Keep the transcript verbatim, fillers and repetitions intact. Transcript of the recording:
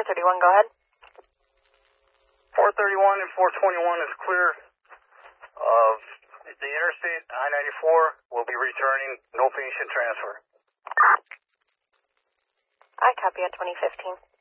thirty-one, go ahead. four thirty-one and four twenty-one is clear of the interstate. I ninety-four will be returning. No patient transfer. I copy at twenty fifteen.